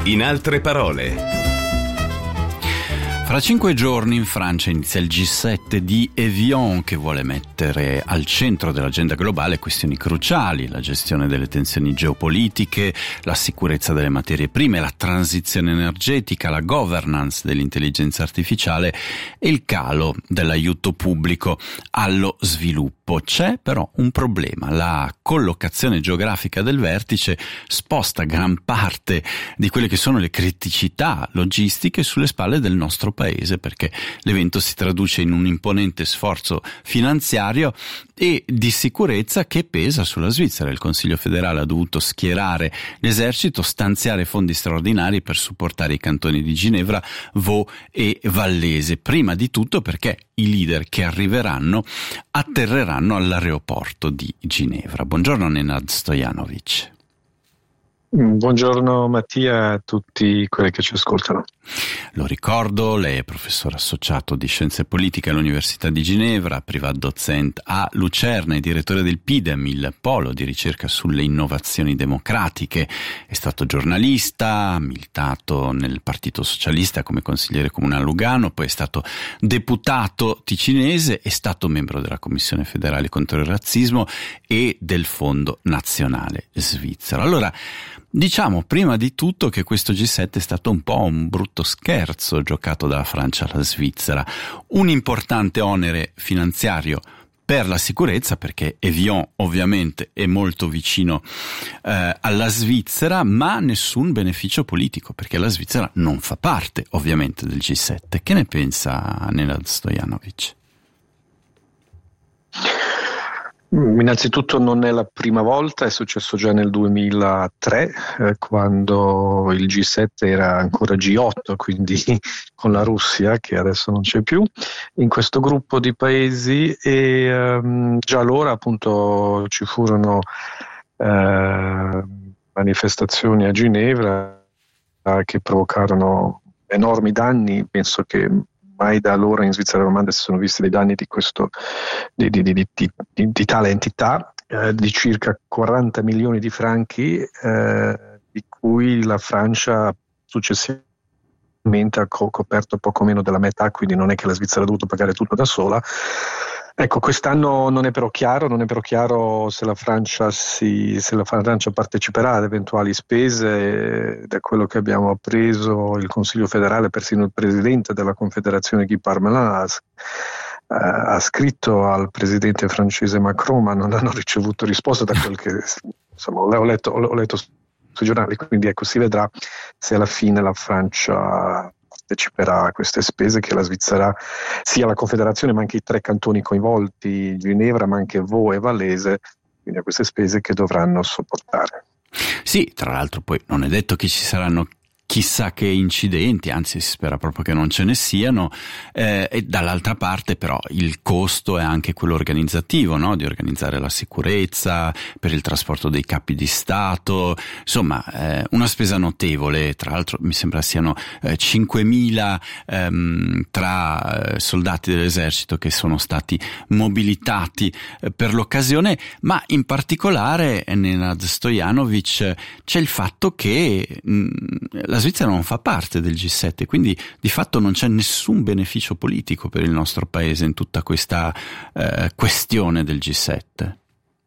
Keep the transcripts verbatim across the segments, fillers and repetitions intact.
In altre parole. Fra cinque giorni in Francia inizia il G sette di Evian, che vuole mettere al centro dell'agenda globale questioni cruciali: la gestione delle tensioni geopolitiche, la sicurezza delle materie prime, la transizione energetica, la governance dell'intelligenza artificiale e il calo dell'aiuto pubblico allo sviluppo. C'è però un problema: la collocazione geografica del vertice sposta gran parte di quelle che sono le criticità logistiche sulle spalle del nostro paese, perché l'evento si traduce in un imponente sforzo finanziario e di sicurezza che pesa sulla Svizzera. Il Consiglio federale ha dovuto schierare l'esercito, stanziare fondi straordinari per supportare i cantoni di Ginevra, Vaud e Vallese, prima di tutto perché i leader che arriveranno atterreranno all'aeroporto di Ginevra. Buongiorno Nenad Stojanovic. Buongiorno Mattia a tutti quelli che ci ascoltano. Lo ricordo, lei è professore associato di Scienze Politiche all'Università di Ginevra, privat docent a Lucerna e direttore del PIDEM, il polo di ricerca sulle innovazioni democratiche. È stato giornalista, ha militato nel Partito Socialista come consigliere comunale a Lugano, poi è stato deputato ticinese, è stato membro della Commissione federale contro il razzismo e del Fondo Nazionale Svizzero. Allora, diciamo prima di tutto che questo G sette è stato un po' un brutto scherzo giocato dalla Francia alla Svizzera, un importante onere finanziario per la sicurezza, perché Evian ovviamente è molto vicino eh, alla Svizzera, ma nessun beneficio politico, perché la Svizzera non fa parte ovviamente del G sette. Che ne pensa Nenad Stojanovic? Innanzitutto non è la prima volta, è successo già nel duemilatré, eh, quando il G sette era ancora G otto, quindi con la Russia, che adesso non c'è più, in questo gruppo di paesi, e ehm, già allora appunto ci furono eh, manifestazioni a Ginevra eh, che provocarono enormi danni. Penso che mai da allora in Svizzera romanda si sono visti dei danni di questo di, di, di, di, di, di tale entità, eh, di circa quaranta milioni di franchi, eh, di cui la Francia successivamente ha co- coperto poco meno della metà, quindi non è che la Svizzera ha dovuto pagare tutto da sola. Ecco, quest'anno non è però chiaro, non è però chiaro se la Francia si, se la Francia parteciperà ad eventuali spese. Da quello che abbiamo appreso, il Consiglio federale, persino il presidente della Confederazione Guy Parmelin ha, uh, ha scritto al presidente francese Macron, ma non hanno ricevuto risposta da quel che insomma ho letto, ho letto sui giornali. Quindi ecco, si vedrà se alla fine la Francia parteciperà a queste spese che la Svizzera, sia la Confederazione ma anche i tre cantoni coinvolti, Ginevra ma anche Vaud e Vallese, quindi a queste spese che dovranno sopportare. Sì, tra l'altro poi non è detto che ci saranno chissà che incidenti, anzi si spera proprio che non ce ne siano, eh, e dall'altra parte però il costo è anche quello organizzativo, no? Di organizzare la sicurezza per il trasporto dei capi di Stato, insomma eh, una spesa notevole. Tra l'altro mi sembra siano eh, cinquemila ehm, tra eh, soldati dell'esercito che sono stati mobilitati eh, per l'occasione, ma in particolare Nenad Stojanovic c'è il fatto che mh, la La Svizzera non fa parte del G sette, quindi di fatto non c'è nessun beneficio politico per il nostro paese in tutta questa eh, questione del G sette.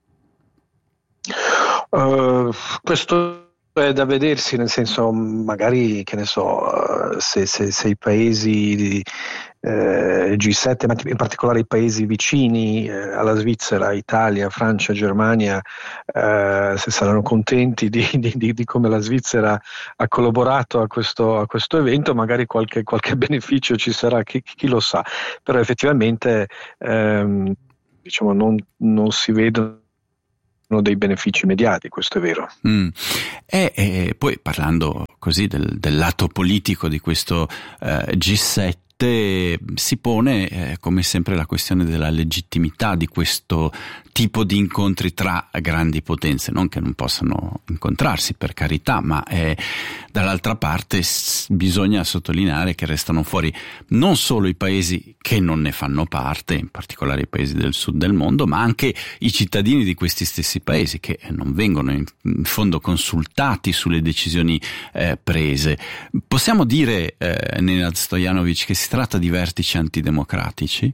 Uh, questo è da vedersi, nel senso, magari, che ne so, se, se, se i paesi eh, G sette, ma in particolare i paesi vicini eh, alla Svizzera, Italia, Francia, Germania, eh, se saranno contenti di, di, di, di come la Svizzera ha collaborato a questo, a questo evento, magari qualche, qualche beneficio ci sarà, chi, chi lo sa. Però effettivamente ehm, diciamo non, non si vedono dei benefici immediati, questo è vero. Mm. E, e poi parlando così del, del lato politico di questo eh, G sette, sette si pone eh, come sempre la questione della legittimità di questo tipo di incontri tra grandi potenze, non che non possano incontrarsi, per carità, ma eh, dall'altra parte s- bisogna sottolineare che restano fuori non solo i paesi che non ne fanno parte, in particolare i paesi del sud del mondo, ma anche i cittadini di questi stessi paesi che non vengono in, in fondo consultati sulle decisioni eh, prese. Possiamo dire, eh, Nenad Stojanovic, che si tratta di vertici antidemocratici?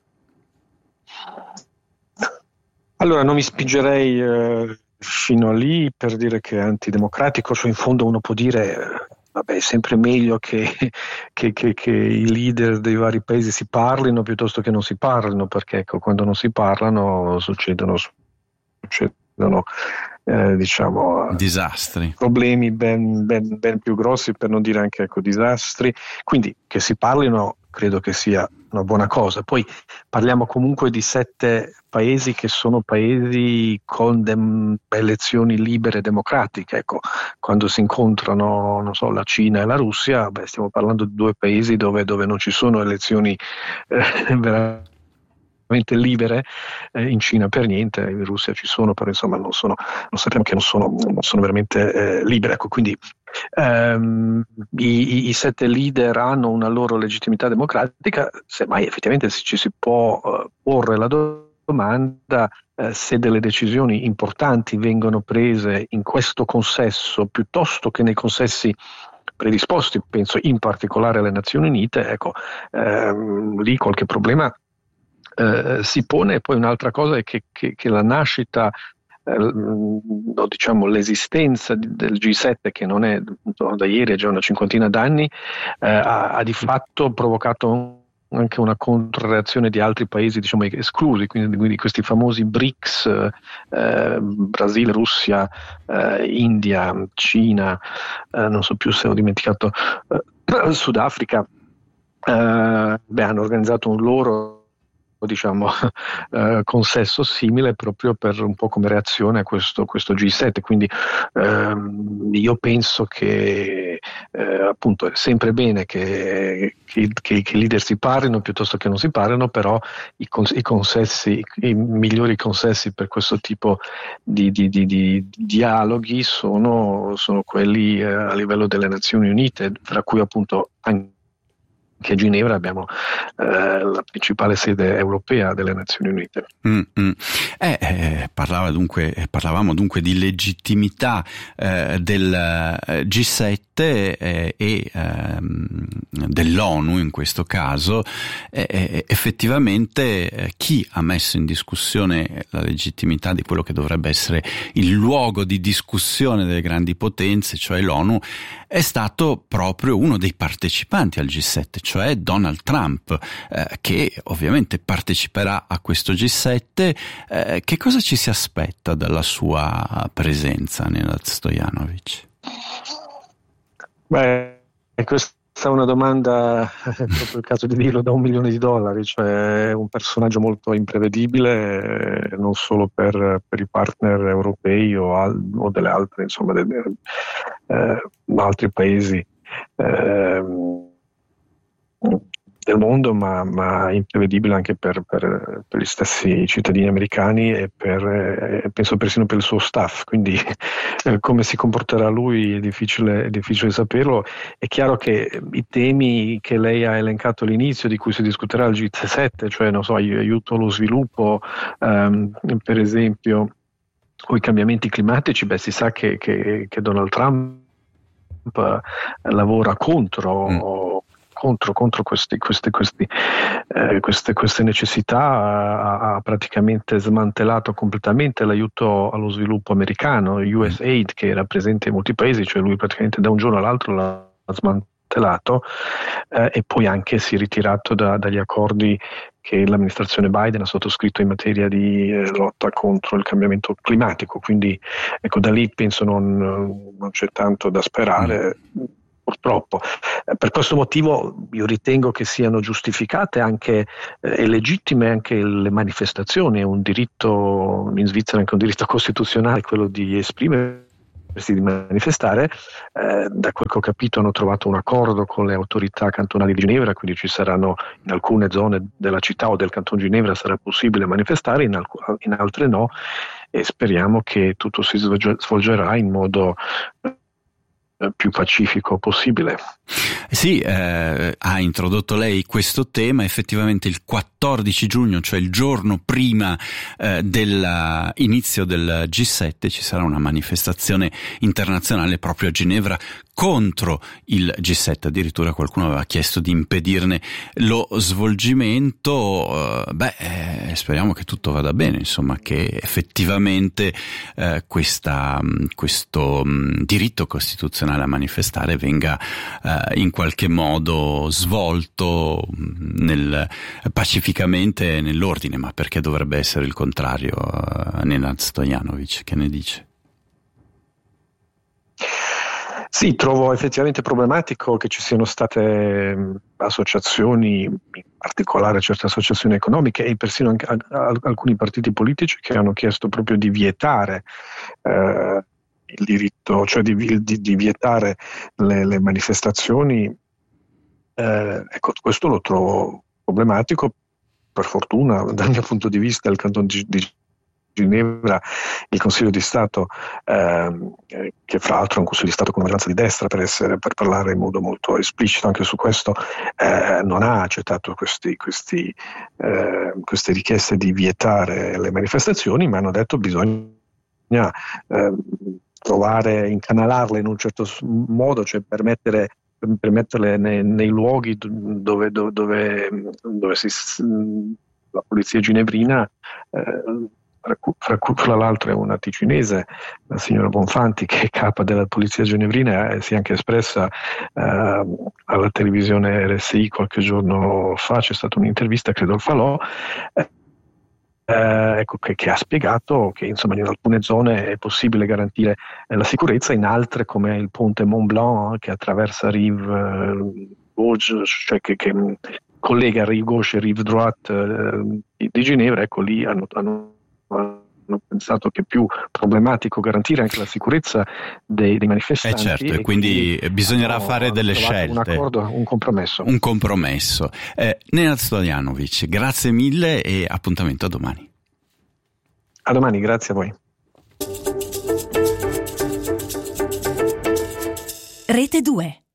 Allora, non mi spingerei eh, fino a lì per dire che è antidemocratico, cioè in fondo uno può dire eh, vabbè, è sempre meglio che, che, che, che i leader dei vari paesi si parlino piuttosto che non si parlino, perché ecco, quando non si parlano succedono, succedono eh, diciamo disastri, problemi ben, ben, ben più grossi, per non dire anche ecco, disastri. Quindi che si parlino credo che sia una buona cosa. Poi parliamo comunque di sette paesi che sono paesi con dem- elezioni libere e democratiche. Ecco, quando si incontrano, non so, la Cina e la Russia, beh, stiamo parlando di due paesi dove, dove non ci sono elezioni eh, veramente libere, eh, in Cina per niente, in Russia ci sono, però insomma non sono, non sappiamo che non sono, non sono veramente eh, libere. Ecco, quindi ehm, i, i sette leader hanno una loro legittimità democratica, semmai effettivamente ci si può uh, porre la domanda eh, se delle decisioni importanti vengono prese in questo consesso piuttosto che nei consessi predisposti, penso in particolare alle Nazioni Unite, ecco, ehm, lì qualche problema Eh, si pone. E poi un'altra cosa è che, che, che la nascita, eh, no, diciamo l'esistenza di, del G sette, che non è no, da ieri, è già una cinquantina d'anni, eh, ha, ha di fatto provocato anche una controreazione di altri paesi, diciamo, esclusi, quindi, quindi questi famosi BRICS, eh, Brasile, Russia, eh, India, Cina, eh, non so più se ho dimenticato, eh, Sudafrica, eh, beh, hanno organizzato un loro diciamo eh, consesso simile proprio per un po' come reazione a questo, questo G sette. Quindi ehm, io penso che eh, appunto è sempre bene che, che, che, che i leader si parlino piuttosto che non si parlino, però i, cons- i consessi, i migliori consessi per questo tipo di, di, di, di dialoghi sono, sono quelli eh, a livello delle Nazioni Unite, tra cui appunto anche che a Ginevra abbiamo eh, la principale sede europea delle Nazioni Unite. Mm-hmm. Eh, eh, parlava dunque, parlavamo dunque di legittimità eh, del eh, G sette eh, e eh, dell'ONU in questo caso. Eh, eh, effettivamente eh, chi ha messo in discussione la legittimità di quello che dovrebbe essere il luogo di discussione delle grandi potenze, cioè l'ONU, è stato proprio uno dei partecipanti al G sette, cioè Donald Trump, eh, che ovviamente parteciperà a questo G sette. Eh, che cosa ci si aspetta dalla sua presenza, Nenad Stojanovic? Beh, questa è una domanda, è proprio il caso di dirlo, da un milione di dollari, cioè è un personaggio molto imprevedibile, eh, non solo per, per i partner europei o, al, o delle altre, insomma, delle, eh, altri paesi eh, del mondo, ma, ma imprevedibile anche per, per, per gli stessi cittadini americani e per, eh, penso persino per il suo staff. Quindi eh, come si comporterà lui è difficile, è difficile saperlo. È chiaro che i temi che lei ha elencato all'inizio, di cui si discuterà al G sette, cioè non so, aiuto allo sviluppo, ehm, per esempio, o i cambiamenti climatici, beh, si sa che, che, che Donald Trump eh, lavora contro mm. Contro, contro questi, questi, questi, eh, queste, queste necessità, ha, ha praticamente smantellato completamente l'aiuto allo sviluppo americano, U S A I D, che era presente in molti paesi, cioè lui praticamente da un giorno all'altro l'ha smantellato, eh, e poi anche si è ritirato da, dagli accordi che l'amministrazione Biden ha sottoscritto in materia di eh, lotta contro il cambiamento climatico. Quindi ecco, da lì penso non, non c'è tanto da sperare. Mm. Purtroppo. Eh, per questo motivo io ritengo che siano giustificate anche eh, e legittime anche le manifestazioni. È un diritto, in Svizzera anche un diritto costituzionale quello di esprimersi di manifestare. Eh, da quel che ho capito hanno trovato un accordo con le autorità cantonali di Ginevra, quindi ci saranno in alcune zone della città o del canton Ginevra sarà possibile manifestare, in, alc- in altre no, e speriamo che tutto si svolgerà in modo più pacifico possibile. Sì, eh, ha introdotto lei questo tema. Effettivamente il quattordici giugno, cioè il giorno prima eh, dell'inizio del G sette, ci sarà una manifestazione internazionale proprio a Ginevra contro il G sette. Addirittura qualcuno aveva chiesto di impedirne lo svolgimento. Eh, beh, eh, speriamo che tutto vada bene, insomma, che effettivamente eh, questa, questo mh, diritto costituzionale a manifestare venga eh, in qualche modo svolto nel, pacificamente nell'ordine. Ma perché dovrebbe essere il contrario? uh, Nenad Stojanovic, che ne dice? Sì, trovo effettivamente problematico che ci siano state mh, associazioni, in particolare certe associazioni economiche e persino anche a, a, alcuni partiti politici che hanno chiesto proprio di vietare eh, il diritto, cioè di, di, di vietare le, le manifestazioni. Eh, ecco, questo lo trovo problematico. Per fortuna, dal mio punto di vista, il Canton di, di Ginevra, il Consiglio di Stato, eh, che fra l'altro è un Consiglio di Stato con una maggioranza di destra, per, essere, per parlare in modo molto esplicito anche su questo, eh, non ha accettato questi, questi, eh, queste richieste di vietare le manifestazioni, ma hanno detto bisogna eh, trovare, incanalarle in un certo modo, cioè permettere, permetterle nei, nei luoghi dove, dove, dove, dove si, la polizia ginevrina, eh, fra, fra l'altro è una ticinese, la signora Bonfanti, che è capa della polizia ginevrina, eh, si è anche espressa eh, alla televisione R S I qualche giorno fa, c'è stata un'intervista, credo al Falò, eh, Eh, ecco, che, che ha spiegato che insomma in alcune zone è possibile garantire eh, la sicurezza, in altre come il ponte Mont Blanc, eh, che attraversa Rive eh, Gauche, cioè che, che collega Rive Gauche e Rive Droite eh, di Ginevra, ecco lì hanno, hanno, hanno pensato che è più problematico garantire anche la sicurezza dei, dei manifestanti. Eh certo, e quindi, quindi bisognerà hanno, fare delle scelte. Un accordo, un compromesso. Un compromesso. Eh, Nenad Stojanovic, grazie mille e appuntamento a domani. A domani, grazie a voi. Rete due.